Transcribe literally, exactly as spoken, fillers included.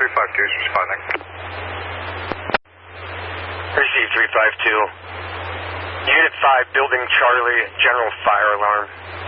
three five two is responding. Receive three five two. Unit five, building Charlie, general fire alarm.